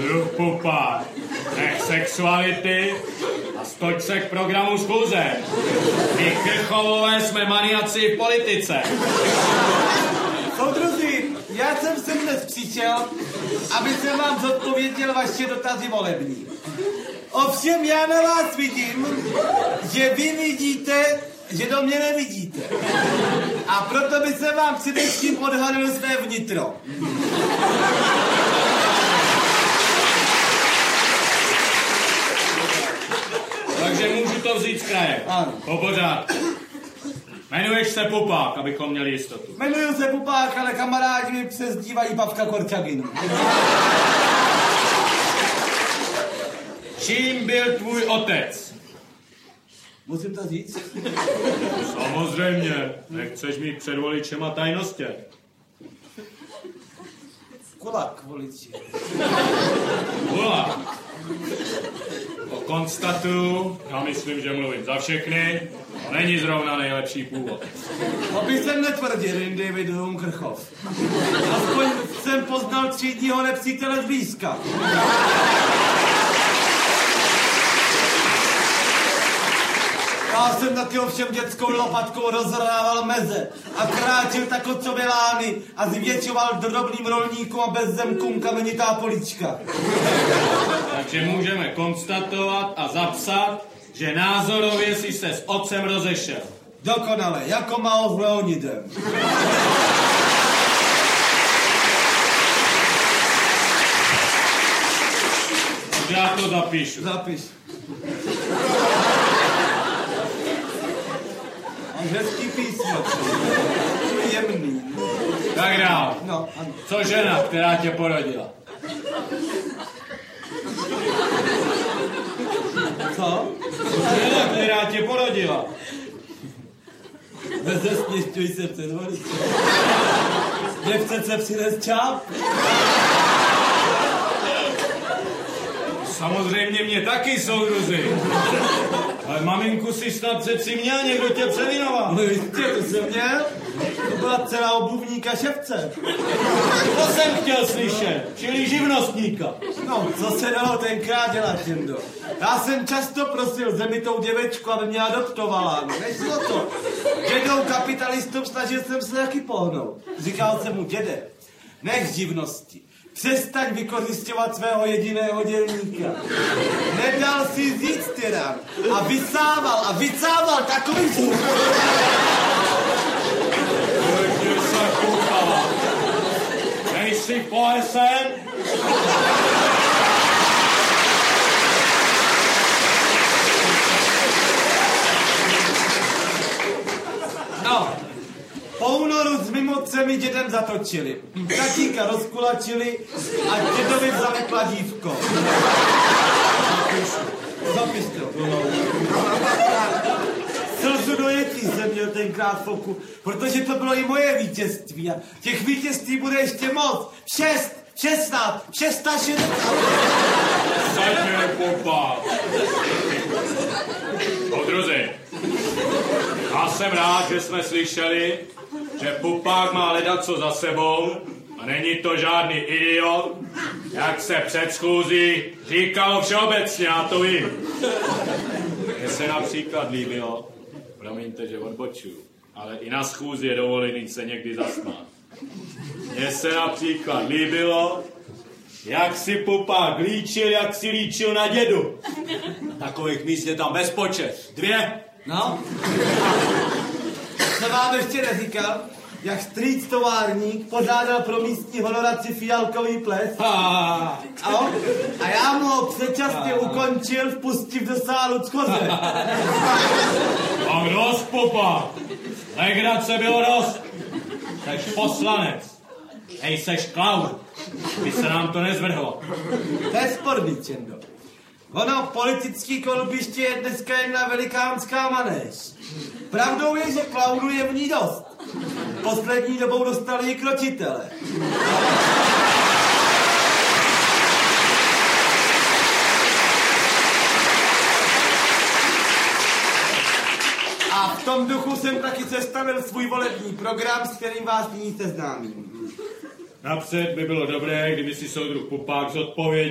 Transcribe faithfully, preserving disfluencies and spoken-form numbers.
Soudruh Pupák, nech sexuality a stoď se k programu schůze. My Krchovové jsme maniaci v politice. Soudruzi, já jsem sem dnes přišel, aby jsem vám zodpověděl vaše dotazy volební. Ovšem já na vás vidím, že vy vidíte, že do mě nevidíte. A proto by se vám především odhalil své vnitro. Takže můžu to vzít z kraje. Ano. Po pořádku. Jmenuješ se Pupák, abychom měli jistotu. Jmenuji se Pupák, ale kamarádi mi přezdívají babka Korčaginu. Čím byl tvůj otec? Musím to říct? Samozřejmě, nechceš mít před voličema tajnostě. Kulak, voliči. Kulak. To konstatuju, já myslím, že mluvím za všechny, to není zrovna nejlepší původ. To bych jsem netvrdil, jen David Hum Krchov. Aspoň jsem poznal třídního nepřítele zblízka. Já jsem taky ovšem dětskou lopatkou rozhrával meze a kráčil tak otcově lány a zvětšoval drobným rolníkům a bezzemkům kamenitá polička. Takže můžeme konstatovat a zapsat, že názorově si se s otcem rozešel. Dokonale, jako Mao s Leonidem. Já to zapíšu. Zapiš. Hezký písmo. Jemný. Tak dál. No, ano. Co žena, která tě porodila? Co? Žena, která tě porodila. Bezesměšťuj se před voličem. Nechce se přinést čáp? Samozřejmě mě taky, soudruzi. Ale maminku si snad přeci měl, někdo tě převinoval. No jistě, to jsem měl. To byla dcera obuvníka ševce. To jsem chtěl slyšet, čili živnostníka. No, co se dalo tenkrát dělat, Jendo? Já jsem často prosil zemitou děvečku, aby mě adoptovala. Nešlo to. Dědou kapitalistům snažil jsem se taky pohnout. Říkal jsem mu, děde, nech živnosti. Přestaň vykořisťovat svého jediného dělníka. Nedal si říct tyran. A vysával, a vycával takový zvuk. Pojďte se koukala. Nejsi pohesen? No, po únoru s mimocemi dědem zatočili. Tatíka rozkulačili a dědovi vzali kladívko. Zapis to. Slzu dojetí jsem měl tenkrát foku, protože to bylo i moje vítězství a těch vítězství bude ještě moc. Šest, šestnáct, šestnáct, šestnáct. Saďme, Pupák. Podruzi, já jsem rád, že jsme slyšeli, že Pupák má ledacos za sebou a není to žádný idiot, jak se před schůzí říkalo všeobecně, já to vím. Mně se například líbilo, promiňte, že odbočuju, ale i na schůzi je dovolený se někdy zasmát. Mně se například líbilo, jak si Pupák líčil, jak si líčil na dědu. Takových míst je tam bezpočet. Dvě. No. Co vám ještě neříkal, jak strýc továrník požádal pro místní honoraci fialkový ples. A, a, on, a já mu ho předčasně ukončil, vpustiv do sálu schoze. a dost, Pupák. Legrace bylo dost. Seš poslanec. Hej, seš klaun. By se nám to nezvrhlo. To je sporný, Čendo. Ono, politický kolbiště je dneska jedna velikánská manéž. Pravdou je, že klaunů je v ní dost. Poslední dobou dostali i kročitele. A v tom duchu jsem taky sestavil svůj volební program, s kterým vás nyní seznámím. Napřed by bylo dobré, kdyby si soudruh Pupák zodpověděl